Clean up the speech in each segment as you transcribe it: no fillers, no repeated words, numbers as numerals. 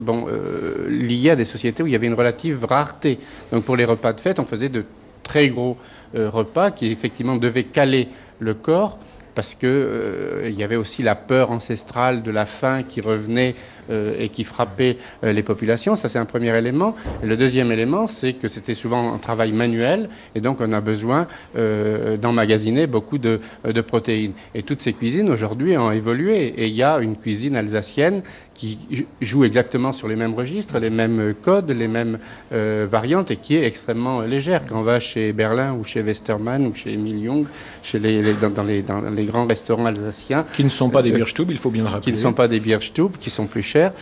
liées à des sociétés où il y avait une relative rareté. Donc pour les repas de fête, on faisait de très gros repas qui effectivement devaient caler le corps parce que il y avait aussi la peur ancestrale de la faim qui revenait et qui frappait les populations. Ça, c'est un premier élément. Et le deuxième élément, c'est que c'était souvent un travail manuel et donc on a besoin d'emmagasiner beaucoup de protéines. Et toutes ces cuisines aujourd'hui ont évolué et il y a une cuisine alsacienne qui joue exactement sur les mêmes registres, les mêmes codes, les mêmes variantes et qui est extrêmement légère. Quand on va chez Berlin ou chez Westermann ou chez Emil Jung, dans les grands restaurants alsaciens. Qui ne sont pas des Bierstube, il faut bien le rappeler. Qui ne sont pas des Bierstube, qui sont plus chers.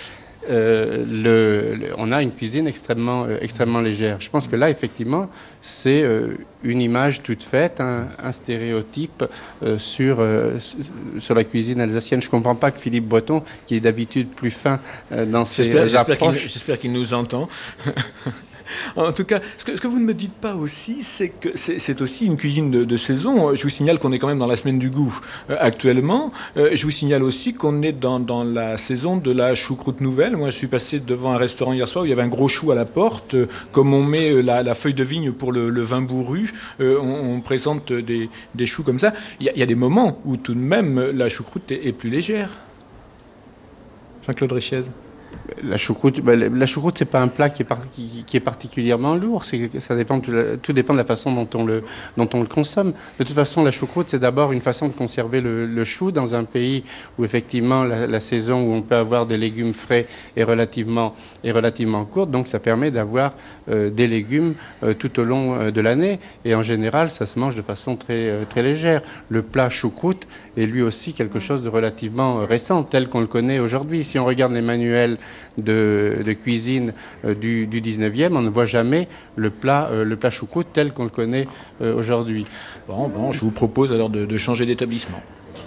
On a une cuisine extrêmement légère. Je pense que là, effectivement, c'est une image toute faite, un stéréotype sur la cuisine alsacienne. Je ne comprends pas que Philippe Breton, qui est d'habitude plus fin dans ses approches... J'espère qu'il nous entend. En tout cas, ce que vous ne me dites pas aussi, c'est que c'est aussi une cuisine de saison. Je vous signale qu'on est quand même dans la semaine du goût actuellement. Je vous signale aussi qu'on est dans la saison de la choucroute nouvelle. Moi, je suis passé devant un restaurant hier soir où il y avait un gros chou à la porte. Comme on met la feuille de vigne pour le vin bourru, on présente des choux comme ça. Il y a des moments où tout de même la choucroute est plus légère. Jean-Claude Richez. La choucroute, c'est pas un plat qui est particulièrement lourd. Tout dépend de la façon dont on le consomme. De toute façon, la choucroute, c'est d'abord une façon de conserver le chou dans un pays où effectivement la saison où on peut avoir des légumes frais est relativement courte. Donc ça permet d'avoir des légumes tout au long de l'année. Et en général, ça se mange de façon très, très légère. Le plat choucroute est lui aussi quelque chose de relativement récent, tel qu'on le connaît aujourd'hui. Si on regarde les manuels de cuisine du 19e, on ne voit jamais le plat choucroute tel qu'on le connaît aujourd'hui. Bon, je vous propose alors de changer d'établissement.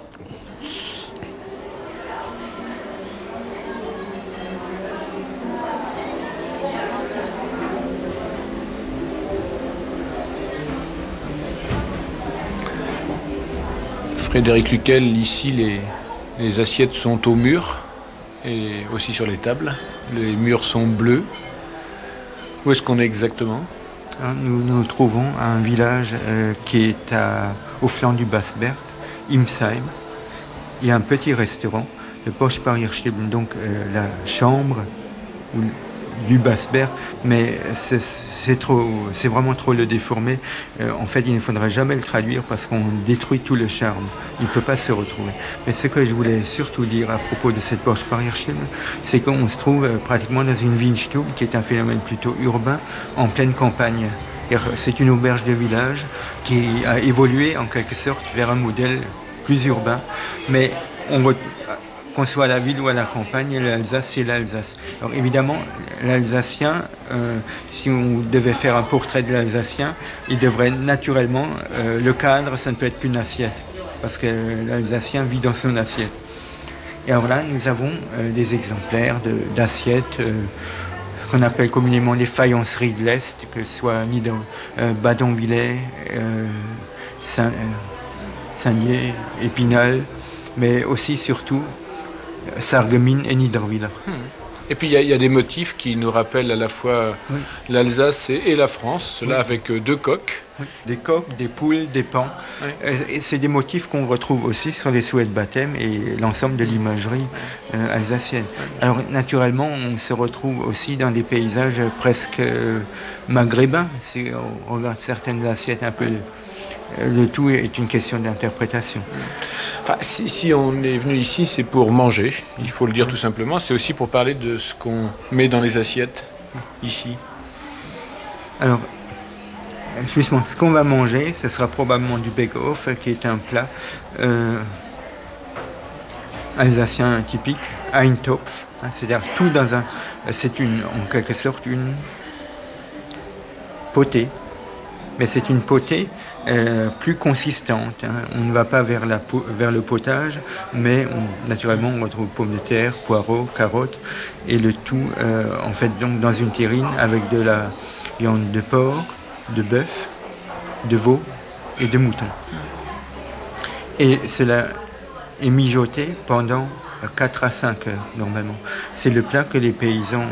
Frédéric Luquel, ici les assiettes sont au mur et aussi sur les tables. Les murs sont bleus. Où est-ce qu'on est exactement ? Nous nous trouvons à un village qui est au flanc du Basberg, Imsheim. Il y a un petit restaurant, le Postparierstube, donc la chambre du Basberg, mais c'est vraiment trop le déformer. En fait, il ne faudrait jamais le traduire parce qu'on détruit tout le charme. Il ne peut pas se retrouver. Mais ce que je voulais surtout dire à propos de cette Postparierstube, c'est qu'on se trouve pratiquement dans une Weinstube, qui est un phénomène plutôt urbain, en pleine campagne. C'est une auberge de village qui a évolué en quelque sorte vers un modèle plus urbain, mais qu'on soit à la ville ou à la campagne, l'Alsace, c'est l'Alsace. Alors évidemment, l'Alsacien, si on devait faire un portrait de l'Alsacien, il devrait naturellement, le cadre, ça ne peut être qu'une assiette, parce que l'Alsacien vit dans son assiette. Et alors là, nous avons des exemplaires d'assiettes qu'on appelle communément les faïenceries de l'Est, que ce soit Badonvillers, Saint-Nier, Épinal, mais aussi, surtout, Sarreguemines et Niederwiller. Et puis il y a des motifs qui nous rappellent à la fois l'Alsace et la France, là avec deux coqs. Oui. Des coqs, des poules, des paons. Oui. Et c'est des motifs qu'on retrouve aussi sur les souhaits de baptême et l'ensemble de l'imagerie alsacienne. Alors naturellement, on se retrouve aussi dans des paysages presque maghrébins. Si on regarde certaines assiettes un peu... Le tout est une question d'interprétation. Enfin, si on est venu ici, c'est pour manger, il faut le dire tout simplement. C'est aussi pour parler de ce qu'on met dans les assiettes, ici. Alors, justement, ce qu'on va manger, ce sera probablement du Bake-Off, qui est un plat alsacien typique, Eintopf, c'est-à-dire tout dans un... C'est en quelque sorte une potée. Mais c'est une potée plus consistante. On ne va pas vers le potage, mais naturellement on retrouve pommes de terre, poireaux, carottes, et le tout en fait donc dans une terrine avec de la viande de porc, de bœuf, de veau et de mouton. Et cela est mijoté pendant 4 à 5 heures normalement. C'est le plat que les paysans